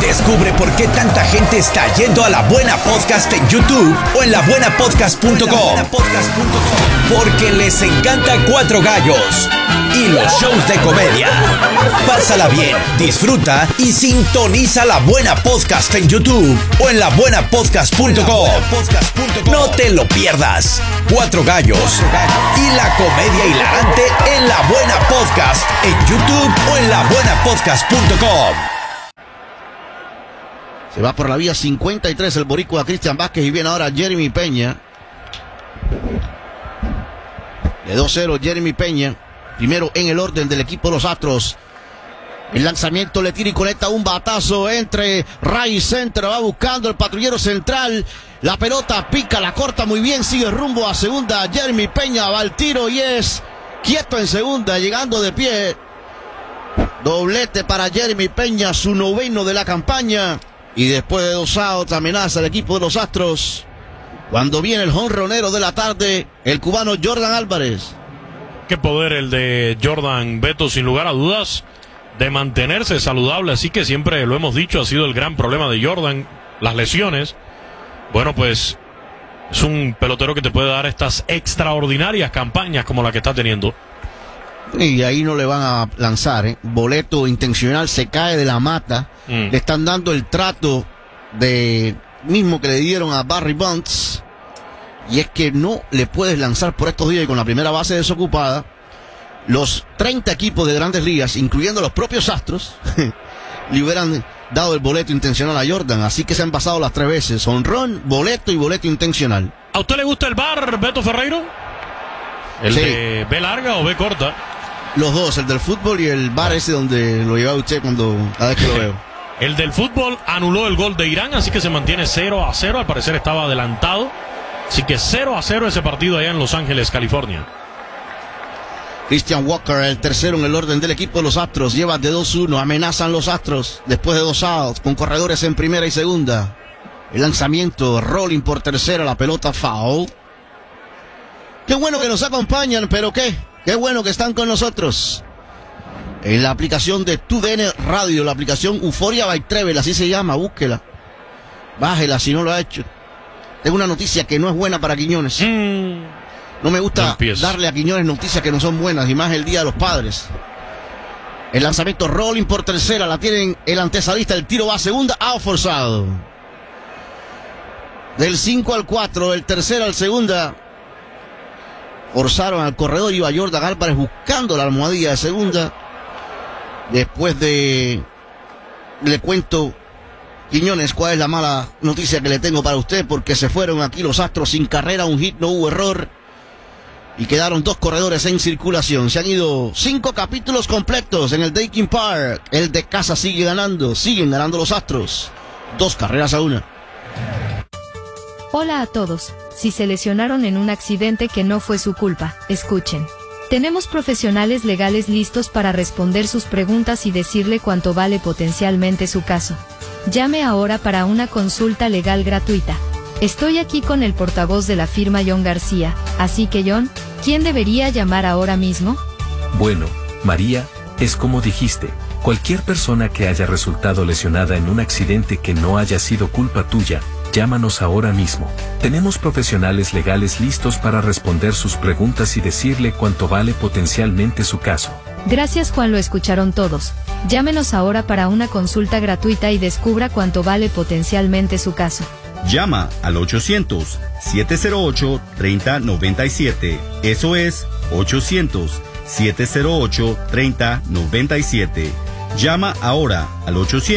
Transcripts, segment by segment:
Descubre por qué tanta gente está yendo a La Buena Podcast en YouTube o en labuenapodcast.com. Porque les encanta Cuatro Gallos y los shows de comedia. Pásala bien, disfruta y sintoniza La Buena Podcast en YouTube o en labuenapodcast.com. No te lo pierdas. Cuatro Gallos y la comedia hilarante en La Buena Podcast en YouTube o en labuenapodcast.com. Se va por la vía 53 el boricua Cristian Vázquez y viene ahora Jeremy Peña. De 2-0 Jeremy Peña, primero en el orden del equipo de los Astros. El lanzamiento le tira y conecta un batazo entre right center, va buscando el patrullero central. La pelota pica, la corta muy bien, sigue rumbo a segunda. Jeremy Peña va al tiro y es quieto en segunda, llegando de pie. Doblete para Jeremy Peña, su noveno de la campaña. Y después de 2 outs amenaza el equipo de los Astros. Cuando viene el jonronero de la tarde, el cubano Jordan Álvarez. Qué poder el de Jordan, Beto, sin lugar a dudas, de mantenerse saludable. Así que siempre lo hemos dicho, ha sido el gran problema de Jordan, las lesiones. Bueno, pues es un pelotero que te puede dar estas extraordinarias campañas como la que está teniendo. Y ahí no le van a lanzar, boleto intencional, se cae de la mata. Le están dando el trato de mismo que le dieron a Barry Bonds, y es que no le puedes lanzar por estos días. Y con la primera base desocupada, los 30 equipos de Grandes Ligas, incluyendo los propios Astros, le hubieran dado el boleto intencional a Jordan. Así que se han pasado las 3 veces: honrón, boleto y boleto intencional. ¿A usted le gusta el bar, Beto Ferreiro? ¿El sí, de B larga o B corta? Los dos, el del fútbol y el bar ese donde lo lleva usted cada vez que lo veo. El del fútbol anuló el gol de Irán, así que se mantiene 0-0. Al parecer estaba adelantado. Así que 0-0 ese partido allá en Los Ángeles, California. Christian Walker, el tercero en el orden del equipo de los Astros, lleva de 2-1, amenazan los Astros después de 2 outs, con corredores en primera y segunda. El lanzamiento, rolling por tercera, la pelota foul. Qué bueno que nos acompañan, pero qué bueno que están con nosotros. En la aplicación de TUDN Radio, la aplicación Euforia by Trevel, así se llama, búsquela. Bájela si no lo ha hecho. Tengo una noticia que no es buena para Quiñones. No me gusta darle a Quiñones noticias que no son buenas, y más el Día de los Padres. El lanzamiento rolling por tercera, la tienen el antesalista, el tiro va a segunda, out forzado. Del 5 al 4, del tercero al segunda, forzaron al corredor, iba Jordan Álvarez buscando la almohadilla de segunda. Después de... Le cuento, Quiñones, cuál es la mala noticia que le tengo para usted, porque se fueron aquí los Astros sin carrera, un hit, no hubo error, y quedaron 2 corredores en circulación. Se han ido 5 capítulos completos en el Daikin Park. El de casa sigue ganando, siguen ganando los Astros, 2-1. Hola a todos. Si se lesionaron en un accidente que no fue su culpa, escuchen. Tenemos profesionales legales listos para responder sus preguntas y decirle cuánto vale potencialmente su caso. Llame ahora para una consulta legal gratuita. Estoy aquí con el portavoz de la firma John García, así que John, ¿quién debería llamar ahora mismo? Bueno, María, es como dijiste, cualquier persona que haya resultado lesionada en un accidente que no haya sido culpa tuya, llámanos ahora mismo. Tenemos profesionales legales listos para responder sus preguntas y decirle cuánto vale potencialmente su caso. Gracias, Juan, lo escucharon todos. Llámenos ahora para una consulta gratuita y descubra cuánto vale potencialmente su caso. Llama al 800-708-3097. Eso es 800-708-3097. Llama ahora al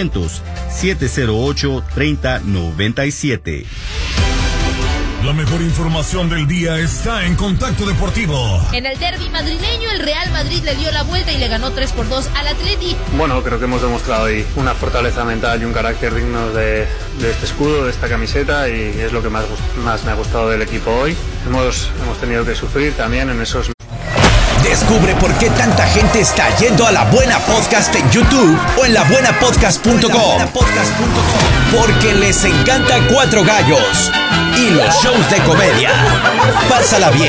800-708-3097. La mejor información del día está en Contacto Deportivo. En el derbi madrileño, el Real Madrid le dio la vuelta y le ganó 3-2 al Atleti. Bueno, creo que hemos demostrado hoy una fortaleza mental y un carácter digno de este escudo, de esta camiseta, y es lo que más me ha gustado del equipo hoy. Hemos tenido que sufrir también en esos... Descubre por qué tanta gente está yendo a La Buena Podcast en YouTube o en labuenapodcast.com. Porque les encanta Cuatro Gallos y los shows de comedia. Pásala bien,